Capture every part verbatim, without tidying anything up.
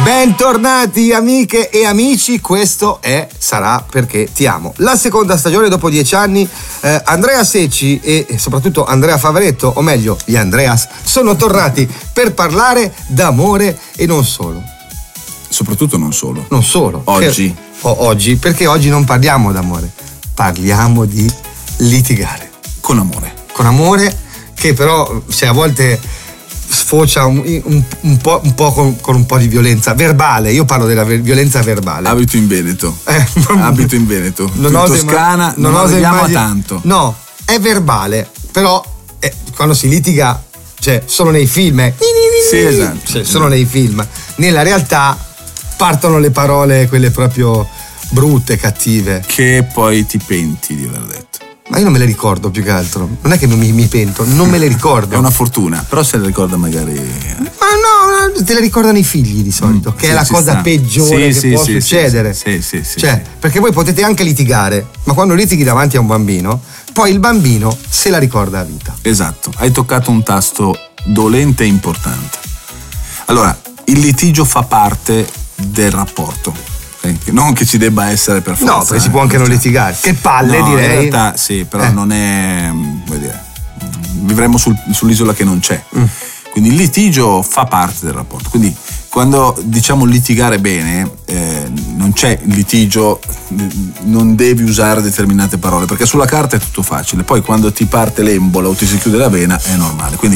Bentornati amiche e amici, questo è Sarà perché ti amo. La seconda stagione dopo dieci anni, eh, Andrea Secci e soprattutto Andrea Favaretto, o meglio gli Andreas, sono tornati per parlare d'amore e non solo. Soprattutto non solo. Non solo. Oggi. Che, oh, oggi, perché oggi non parliamo d'amore, parliamo di litigare. Con amore. Con amore, che però cioè, a volte sfocia un, un, un po', un po con, con un po' di violenza verbale. Io parlo della ver- violenza verbale. Abito in Veneto. Eh, Abito in Veneto. Non in oso Toscana imma- non, non oso arriviamo immagin- a tanto. No, è verbale, però eh, quando si litiga, cioè solo nei film. Eh. Sì, esatto. Cioè, solo nei film. Nella realtà partono le parole, quelle proprio brutte, cattive. Che poi ti penti di aver detto. Ma io non me le ricordo più che altro. Non è che mi, mi pento, non me le ricordo. È una fortuna, però se le ricorda magari. Ma no, te le ricordano i figli di solito, Mm, che sì, è la cosa sta. peggiore sì, che sì, può sì, succedere. Sì, sì, sì, Cioè, sì. perché voi potete anche litigare, ma quando litighi davanti a un bambino, poi il bambino se la ricorda a vita. Esatto, hai toccato un tasto dolente e importante. Allora, il litigio fa parte del rapporto. Non che ci debba essere per forza. No, perché si può anche non cioè, litigare. Che palle, no, direi. In realtà sì, però Eh. non è. Vuoi dire, vivremmo sul, sull'isola che non c'è. Mm. Quindi il litigio fa parte del rapporto. Quindi quando diciamo litigare bene, eh, non c'è litigio, non devi usare determinate parole, perché sulla carta è tutto facile. Poi quando ti parte l'embola o ti si chiude la vena è normale. Quindi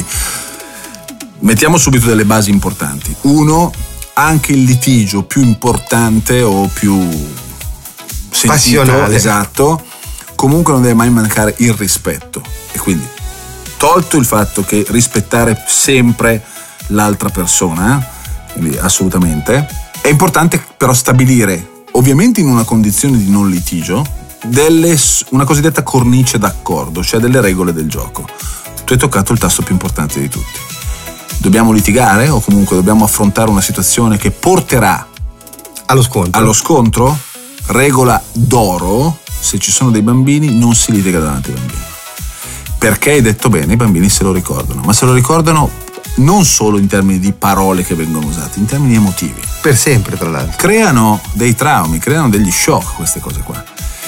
mettiamo subito delle basi importanti. Uno, anche il litigio più importante o più sentito, passionale, esatto, comunque non deve mai mancare il rispetto. E quindi, tolto il fatto che rispettare sempre l'altra persona, quindi assolutamente, è importante però stabilire, ovviamente in una condizione di non litigio, delle, una cosiddetta cornice d'accordo, cioè delle regole del gioco. Tu hai toccato il tasto più importante di tutti. Dobbiamo litigare o comunque dobbiamo affrontare una situazione che porterà allo scontro. Allo scontro, regola d'oro, se ci sono dei bambini non si litiga davanti ai bambini. Perché hai detto bene, i bambini se lo ricordano, ma se lo ricordano non solo in termini di parole che vengono usate, in termini emotivi. Per sempre, tra l'altro. Creano dei traumi, creano degli shock queste cose qua.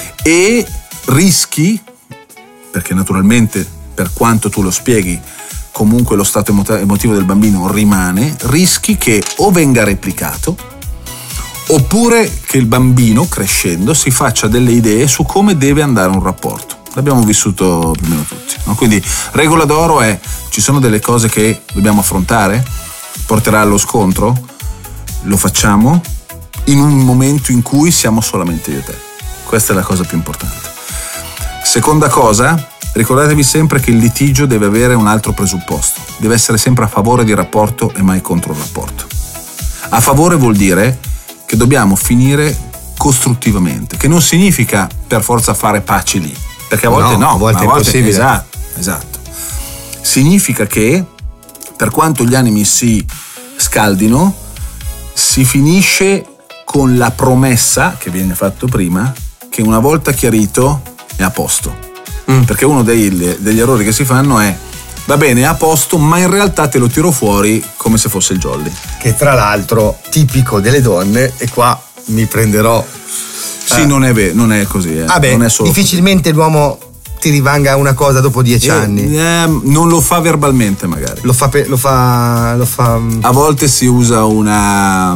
E rischi, perché naturalmente per quanto tu lo spieghi, comunque lo stato emotivo del bambino rimane, rischi che o venga replicato oppure che il bambino crescendo si faccia delle idee su come deve andare un rapporto. L'abbiamo vissuto più o meno tutti, no? Quindi regola d'oro è: ci sono delle cose che dobbiamo affrontare, porterà allo scontro, lo facciamo in un momento in cui siamo solamente io e te. Questa è la cosa più importante. Seconda cosa, ricordatevi sempre che il litigio deve avere un altro presupposto, deve essere sempre a favore di rapporto e mai contro il rapporto. A favore vuol dire che dobbiamo finire costruttivamente, che non significa per forza fare pace lì, perché a volte no, no a volte a è volte, impossibile. Esatto, esatto. Significa che per quanto gli animi si scaldino, si finisce con la promessa che viene fatto prima, che una volta chiarito è a posto. Mm. Perché uno dei, degli errori che si fanno è: va bene, è a posto, ma in realtà te lo tiro fuori come se fosse il jolly. Che tra l'altro tipico delle donne, e qua mi prenderò. Sì, eh. non è vero, non è così. Eh. Ah beh, non è solo difficilmente così. L'uomo ti rivanga una cosa dopo dieci eh, anni. Eh, non lo fa verbalmente, magari. Lo fa, pe- lo fa, lo fa. A volte si usa una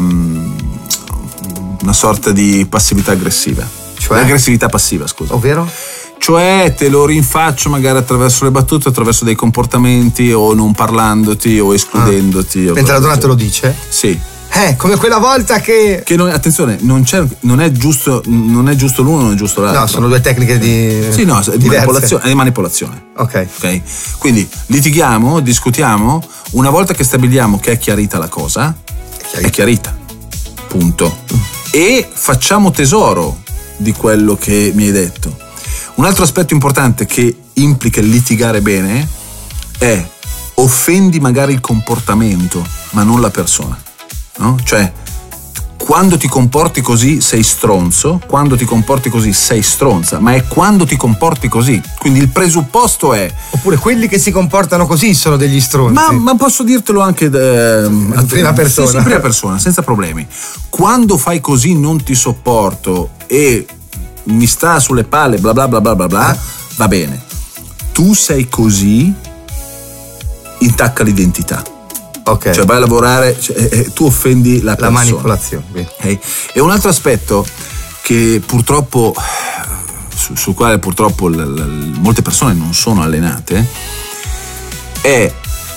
una sorta di passività aggressiva. Cioè? Aggressività passiva, scusa. Ovvero? Cioè te lo rinfaccio magari attraverso le battute, attraverso dei comportamenti, o non parlandoti o escludendoti. Ah. O mentre la donna te lo dice? Sì. Eh, come quella volta che. Che non, attenzione, non, c'è, non è giusto, non è giusto l'uno, non è giusto l'altro. No, sono due tecniche di. Sì, no, di manipolazione, di manipolazione. Ok. Ok. Quindi litighiamo, discutiamo, una volta che stabiliamo che è chiarita la cosa, è chiarita. È chiarita. Punto. Mm. E facciamo tesoro di quello che mi hai detto. Un altro aspetto importante che implica il litigare bene è: offendi magari il comportamento, ma non la persona. No? Cioè, quando ti comporti così sei stronzo, quando ti comporti così sei stronza, ma è quando ti comporti così. Quindi il presupposto è... Oppure quelli che si comportano così sono degli stronzi. Ma, ma posso dirtelo anche eh, in prima persona. Sì, in prima persona, senza problemi. Quando fai così non ti sopporto e mi sta sulle palle, bla bla bla bla bla bla, va bene. Tu sei così, intacca l'identità. Ok. Cioè vai a lavorare, cioè, eh, tu offendi la persona. La manipolazione. Okay? E un altro aspetto che purtroppo, su, sul quale purtroppo l, l, molte persone non sono allenate, è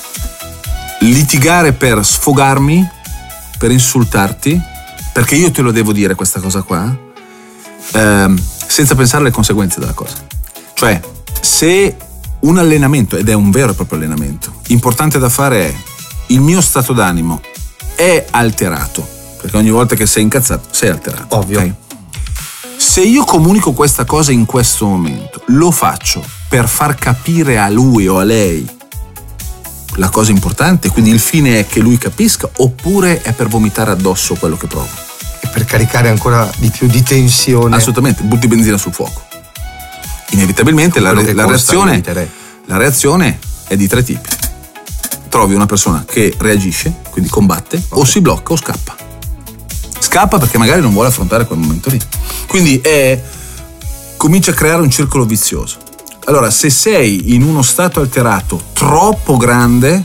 litigare per sfogarmi, per insultarti, perché io te lo devo dire questa cosa qua, ehm, senza pensare alle conseguenze della cosa. Cioè, se un allenamento, ed è un vero e proprio allenamento, importante da fare è: il mio stato d'animo è alterato, perché ogni volta che sei incazzato sei alterato. Ovvio. Okay? Se io comunico questa cosa in questo momento, lo faccio per far capire a lui o a lei la cosa importante, quindi il fine è che lui capisca, oppure è per vomitare addosso quello che provo? E per caricare ancora di più di tensione. Assolutamente, butti benzina sul fuoco. Inevitabilmente la, la, reazione, la reazione è di tre tipi. Trovi una persona che reagisce, quindi combatte, okay, o si blocca o scappa. Scappa perché magari non vuole affrontare quel momento lì. Quindi è, comincia a creare un circolo vizioso. Allora, se sei in uno stato alterato troppo grande,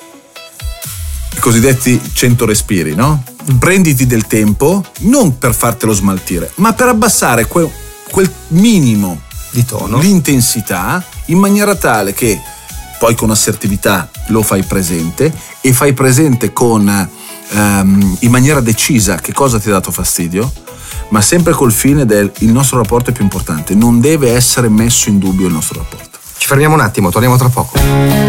i cosiddetti cento respiri, no? Prenditi del tempo, non per fartelo smaltire, ma per abbassare quel, quel minimo di tono, l'intensità, in maniera tale che poi con assertività lo fai presente, e fai presente con um, in maniera decisa che cosa ti ha dato fastidio, ma sempre col fine del il nostro rapporto è più importante, non deve essere messo in dubbio il nostro rapporto. Ci fermiamo un attimo, torniamo tra poco.